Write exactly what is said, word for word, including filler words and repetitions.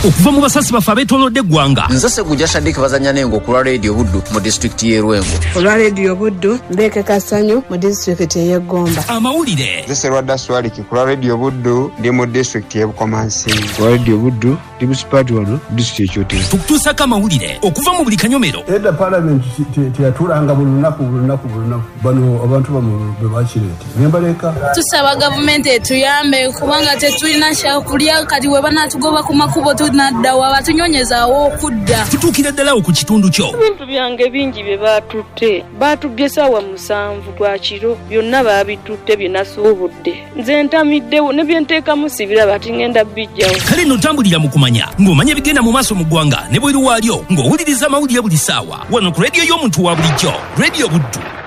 okuva mu basasi bafe abeetoolodde eggwanga. Nze Ssegujja Shadik bazanya nengo ku lwa Radio Buddu mu disitulikiti y'e Rwengo. Ku lwa Radio Buddu Mbeke Kasanyu mu disitulikiti y'e Gomba. Amawulire. Nze Serwadda Swaliki ku lwa Radio Buddu ndi mu disitulikiti y'e Bukomansi. Ku lwa Radio Buddu ndi musipati wano disitulikiti y'Ekyotezo. Tukutuusako amawulire okuva mu buli kanyomero. Edda Parliament teyatulanga buli lunaku buli lunaku buli lunaku bano abantu bamu be bakireeta nembaleka. Tusaba gavumenti etuyambe kubanga tetulina kyakulya kati we banatugoba ku makubo tunadda wa batunyonyezaawo okudda. Tutuukira ddala ku kitundu kyo. Ebintu byange bingi bye baatutte baatubbye ssaawa musanvu gwa kiro byonna baabitutte bye nasuubudde. Nze ntamiddewo ne bye nteekamu sibira bati ngenda bijjawo. Kale nno tambulira mu kumanya ng'omanya ebigenda mu maaso mu ggwanga ne bweru waalyo ng'owuliriza amawulire buli ssaawa wano ku rediyo y'omuntu wa bulijjo Radio Buddu.